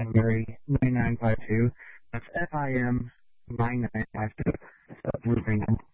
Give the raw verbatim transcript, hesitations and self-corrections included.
Finberry nine nine five two. That's F I M nine nine five two. That's Bluegreen.